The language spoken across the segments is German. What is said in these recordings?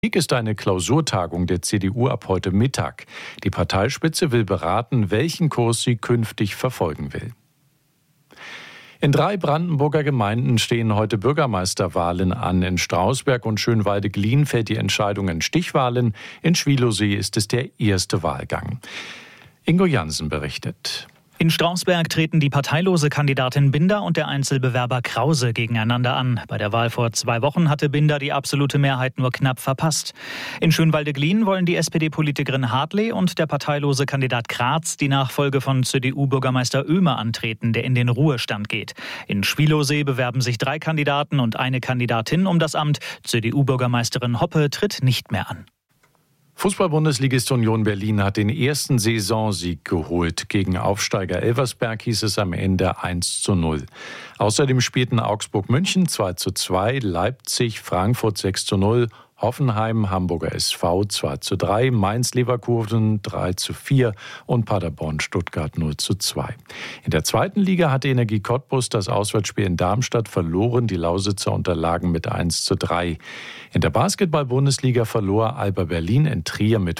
Ist eine Klausurtagung der CDU ab heute Mittag. Die Parteispitze will beraten, welchen Kurs sie künftig verfolgen will. In 3 Brandenburger Gemeinden stehen heute Bürgermeisterwahlen an. In Strausberg und Schönwalde-Glien fällt die Entscheidung in Stichwahlen. In Schwielowsee ist es der erste Wahlgang. Ingo Jansen berichtet. In Strausberg treten die parteilose Kandidatin Binder und der Einzelbewerber Krause gegeneinander an. Bei der Wahl vor 2 Wochen hatte Binder die absolute Mehrheit nur knapp verpasst. In Schönwalde-Glien wollen die SPD-Politikerin Hartley und der parteilose Kandidat Graz die Nachfolge von CDU-Bürgermeister Oehme antreten, der in den Ruhestand geht. In Schwielowsee bewerben sich 3 Kandidaten und eine Kandidatin um das Amt. CDU-Bürgermeisterin Hoppe tritt nicht mehr an. Fußball-Bundesligist Union Berlin hat den ersten Saisonsieg geholt. Gegen Aufsteiger Elversberg hieß es am Ende 1:0. Außerdem spielten Augsburg-München 2:2, Leipzig, Frankfurt 6:0, Hoffenheim, Hamburger SV 2:3, Mainz-Leverkusen 3:4 und Paderborn-Stuttgart 0:2. In der 2. Liga hatte Energie Cottbus das Auswärtsspiel in Darmstadt verloren. Die Lausitzer unterlagen mit 1:3. In der Basketball-Bundesliga verlor Alba Berlin in Trier mit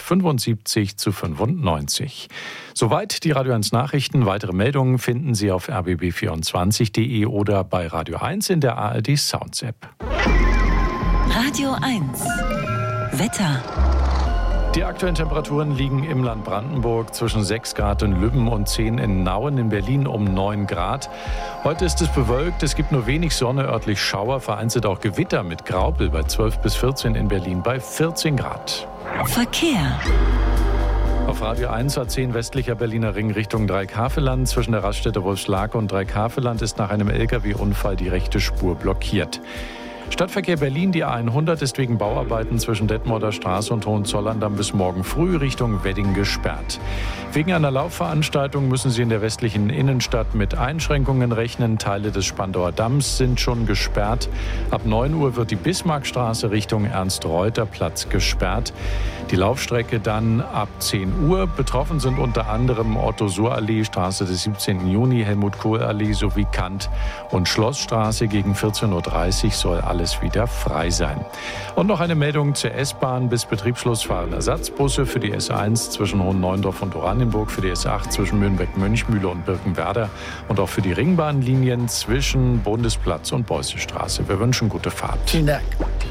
75:95. Soweit die Radio 1 Nachrichten. Weitere Meldungen finden Sie auf rbb24.de oder bei Radio 1 in der ARD Sounds App. Radio 1 Wetter. Die aktuellen Temperaturen liegen im Land Brandenburg zwischen 6 Grad in Lübben und 10 in Nauen, in Berlin um 9 Grad. Heute ist es bewölkt, es gibt nur wenig Sonne, örtlich Schauer, vereinzelt auch Gewitter mit Graupel bei 12 bis 14, in Berlin bei 14 Grad. Verkehr. Auf Radio 1 A10 westlicher Berliner Ring Richtung Dreieckhaveland. Zwischen der Raststätte Wolfslake und Dreieckhaveland ist nach einem LKW-Unfall die rechte Spur blockiert. Stadtverkehr Berlin, die A100 ist wegen Bauarbeiten zwischen Detmolder Straße und Hohenzollern-Damm bis morgen früh Richtung Wedding gesperrt. Wegen einer Laufveranstaltung müssen Sie in der westlichen Innenstadt mit Einschränkungen rechnen. Teile des Spandauer Damms sind schon gesperrt. Ab 9 Uhr wird die Bismarckstraße Richtung Ernst-Reuter-Platz gesperrt. Die Laufstrecke dann ab 10 Uhr. Betroffen sind unter anderem Otto-Suhr-Allee, Straße des 17. Juni, Helmut-Kohl-Allee sowie Kant- und Schlossstraße. Gegen 14:30 Uhr soll alles wieder frei sein. Und noch eine Meldung zur S-Bahn. Bis Betriebsschluss fahren Ersatzbusse für die S1 zwischen Hohenneuendorf und Oranienburg, für die S8 zwischen Mürnberg-Mönchmühle und Birkenwerder und auch für die Ringbahnlinien zwischen Bundesplatz und Beußestraße. Wir wünschen gute Fahrt. Vielen Dank.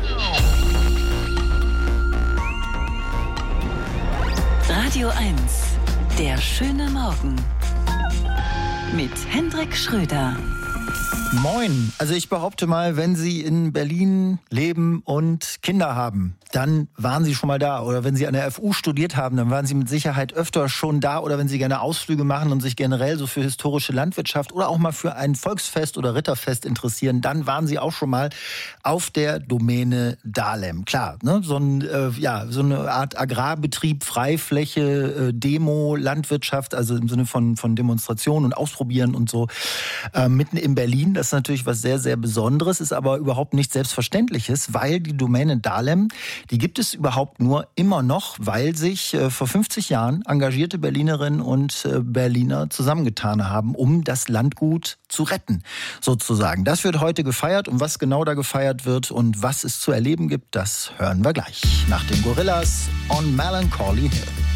Radio 1, der schöne Morgen. Mit Hendrik Schröder. Moin. Also ich behaupte mal, wenn Sie in Berlin leben und Kinder haben, dann waren Sie schon mal da. Oder wenn Sie an der FU studiert haben, dann waren Sie mit Sicherheit öfter schon da. Oder wenn Sie gerne Ausflüge machen und sich generell so für historische Landwirtschaft oder auch mal für ein Volksfest oder Ritterfest interessieren, dann waren Sie auch schon mal auf der Domäne Dahlem. Klar, ne? So eine Art Agrarbetrieb, Freifläche, Demo, Landwirtschaft, also im Sinne von Demonstrationen und Ausprobieren und so, mitten in Berlin. Das ist natürlich was sehr, sehr Besonderes, ist aber überhaupt nichts Selbstverständliches, weil die Domäne Dahlem, die gibt es überhaupt nur immer noch, weil sich vor 50 Jahren engagierte Berlinerinnen und Berliner zusammengetan haben, um das Landgut zu retten, sozusagen. Das wird heute gefeiert und was genau da gefeiert wird und was es zu erleben gibt, das hören wir gleich. Nach den Gorillas on Melancholy Hill.